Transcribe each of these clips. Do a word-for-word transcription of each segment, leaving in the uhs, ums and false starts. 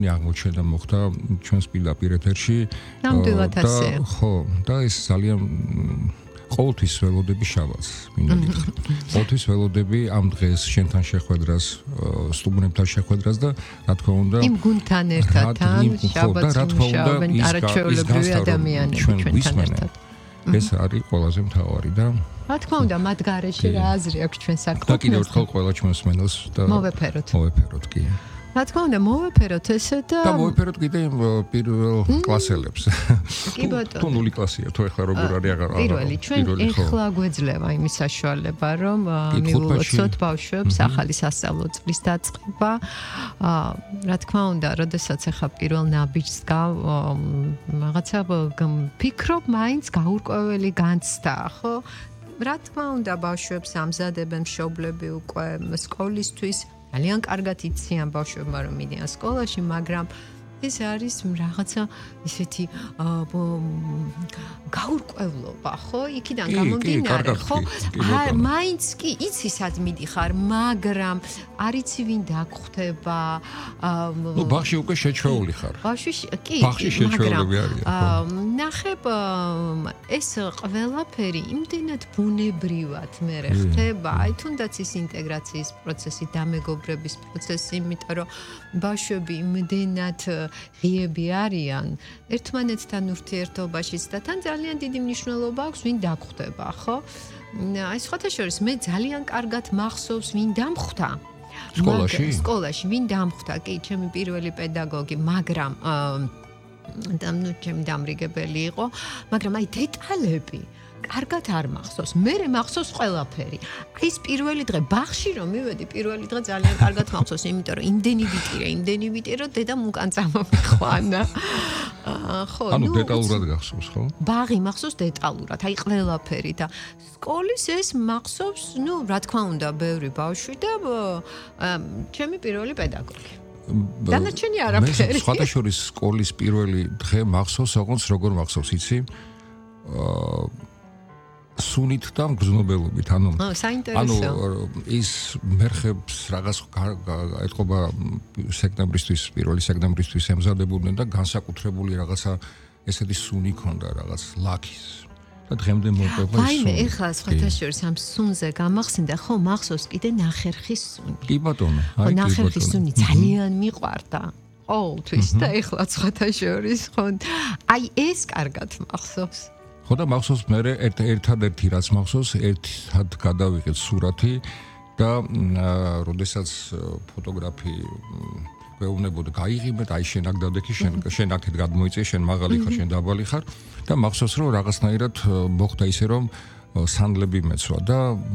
აღმოჩნდა მოხდა ჩვენს პირდაპირ ეთერში ნამდვილად ასეა. ხო, და ეს ძალიან ყოველთვის ველოდები შაბათს, მინდა გითხრათ. ყოველთვის ველოდები ამ დღეს შენთან შეხვედრას, სტუმრებთან შეხვედრას და რა თქმა უნდა იმ გუნდთან ერთად თან შაბათს მუშაობენ არაჩვეულებრივი ადამიანები ჩვენთან ერთად. ეს არის ყველაზე მთავარი და რა თქმა უნდა მათ გარეშე რა აზრი აქვს ჩვენ საქმეს. და კიდევ ერთხელ ყველა ჩვენს მენელს და მოვეფეროთ. მოვეფეროთ კი. რა თქმა უნდა მოვეფეროთ ესე და და მოვეფეროთ კიდე პირველ კლასელებს. კი ბატონო. თუ ნული კლასია, თუ ეხლა როგორ არის აღარ პირველი ჩვენ ეხლა გვეძლევა იმის საშუალება რომ მივულოცოთ ბავშვებს ახალი სასწავლო წლის დაწყება. რა თქმა უნდა, როდესაც ეხლა პირველ ნაბიჯს გავ რაღაცა ფიქრობ მაინც გაურკვეველი განცდა, ხო? რა თქმა უნდა ბავშვებს ამზადებენ მშობლები უკვე სკოლისთვის. ძალიან კარგად იციან ბავშვებმა რომ მიდიან სკოლაში, მაგრამ ეს არის რაღაცა ისეთი გაურკვევლობა, ხო? იქიდან გამომდინარე, ხო? მაინც კი იცი სად მიდიხარ, მაგრამ არ იცი ვინ დაგხვდება. ნუ ბაღში უკვე შეჩვეული ხარ. ბაღში კი, ბაღში შეჩვეულები არიან. ნახებ ეს ყველაფერი იმდენად ბუნებრივად მე ხდება, აი თუნდაც ის ინტეგრაციის პროცესი, დამეგობრების პროცესი, იმიტომ რომ ბავშვები იმდენად ღიები არიან ერთმანეთთან ურთიერთობაშიც და თან ძალიან დიდი მნიშვნელობა აქვს ვინ დაგხვდება, ხო? აი სხვათა შორის მე ძალიან კარგად მახსოვს ვინ დამხვდა. სკოლაში? სკოლაში ვინ დამხვდა? კი, ჩემი პირველი პედაგოგი, მაგრამ და ნუ ჩემი დამრიგებელი იყო, მაგრამ აი დეტალები კარგად არ მახსოვს. მე მახსოვს ყველაფერი. ის პირველი დღე ბაღში რომ მივედი, პირველი დღე ძალიან კარგად მახსოვს, იმიტომ რომ იმდენი ვიტირე, იმდენი ვიტირო, დედამ უკან წამომიყვანა. ხო, ანუ დეტალურად გახსოვს, ხო? ბაღი მახსოვს დეტალურად, აი ყველაფერი და სკოლის ეს მახსოვს, ნუ რა თქმა უნდა, ბევრი ბავშვი და ჩემი პირველი პედაგოგი. დანარჩენი არაფერი. მე სხვათა შორის სკოლის პირველი დღე მახსოვს, ოღონდ როგორ მახსოვს, იცი? აა სუნით და მგრძნობელობით, ანუ ანუ ის მერხებს რაღაც ეთყობა სექტემბრისთვის, პირველი სექტემბრისთვის ემზადებოდნენ და განსაკუთრებული რაღაცა ესეთი სუნი ქონდა, რაღაც ლაქის. და დღემდე მომყვება ის. ვაიმე, ეხლა სხვათა შორის ამ სუნზე გამახსენდა, ხო, მახსოვს კიდე ნახერხის სუნი. კი ბატონო, აი კი ბატონო. ნახერხის სუნი ძალიან მიყვარდა. ყოველთვის და ეხლა სხვათა შორის, ხო, აი ეს კარგად მახსოვს. ხო და მახსოვს მე ერთადერთი რაც მახსოვს, ერთად გადავიღეთ სურათი და როდესაც ფოტოგრაფი გვეუბნებოდა გაიღიმეთ, აი შენ აქ დადექი, შენ შენ აქეთ გადმოიწე, შენ მაღალი ხარ, შენ დაბალი ხარ და მახსოვს რომ რაღაცნაირად მოხდა ისე რომ სანდლები მეცვა და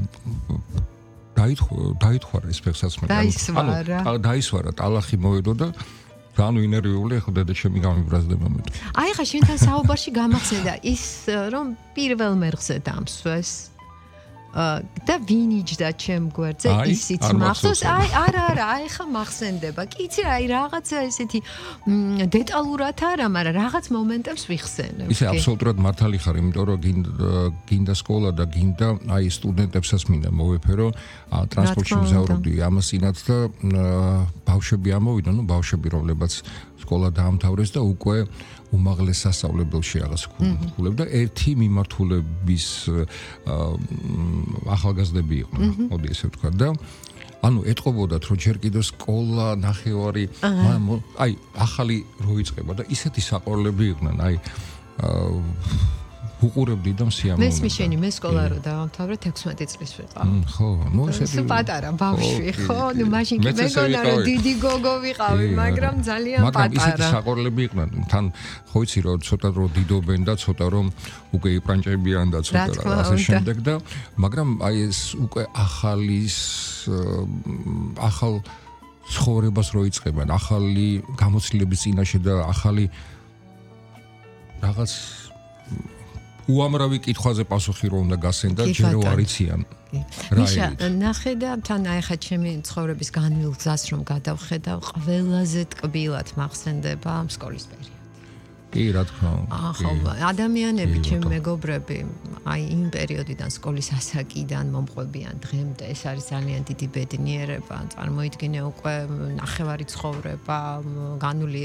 დაითხვარა ეს ფეხსაც მე. დაისვარა. ანუ დაისვარა, ტალახი მოვედო და ანუ ინერვიული ახლა დედა ჩემი გამიბრაზდება მე. აი ხა შენთან საუბარში გამახსენდა ის რომ პირველ მერხზე დამსვეს და ვინიჯდა ჩემ გვერდზე ისიც მახსოვს. აი არა არა, აი ხა მახსენდება. კი იცი რა, აი რაღაცა ესეთი დეტალურად არა, მაგრამ რაღაც მომენტებს ვიხსენებ. ისე აბსოლუტურად მართალი ხარ, იმიტომ რომ გინდა სკოლა და გინდა აი სტუდენტებსაც მინდა მოვეფერო, ტრანსპორტში მზავრობდი ამასინათ და ბავშვები ამოვიდნენ, ნუ ბავშვები რომლებაც სკოლა დაამთავრეს და უკვე უმაღლეს სასწავლებელში რაღაც ქულებდა ერთი მიმართულების ახალგაზრდები იყვნენ, მოდი ესე ვთქვა და ანუ ეთყობოდათ რომ ჯერ კიდევ სკოლა ნახევარი აი ახალი რო იწყება და ისეთი საყვარლები იყვნენ, აი უყურებდი და მსიამოვნებდი. მესმის შენი მე სკოლა რო დავამთავრე თექვსმეტი წლის ვიყავ. ხო, ნუ ესეთი პატარა ბავშვი, ხო, ნუ მაშინ კი მეგონა რომ დიდი გოგო ვიყავი, მაგრამ ძალიან პატარა. მაგრამ ისეთი საყვარლები იყვნენ, თან ხო იცი რომ ცოტა რო დიდობენ და ცოტა რომ უკვე იპრანჭებიან და ცოტა ასე შემდეგ და მაგრამ აი ეს უკვე ახალის ახალ ცხოვრებას რო იწყებენ, ახალი გამოცდილების წინაშე და ახალი რაღაც უამრავი კითხვაზე პასუხი რომ უნდა გასცენ და ჯერ რო არიციან. მიშა, ნახე და თან აი ხა ჩემი ცხოვრების განვილ გზას რომ გადავხედავ, ყველაზე ტკბილად მახსენდება ამ სკოლის პერიოდი. კი, რა თქმა უნდა. ახლა ადამიანები, ჩემი მეგობრები, აი იმ პერიოდიდან სკოლის ასაკიდან მომყვებიან დღემდე, ეს არის ძალიან დიდი ბედნიერება. წარმოიდგინე უკვე ნახევარი ცხოვრება განული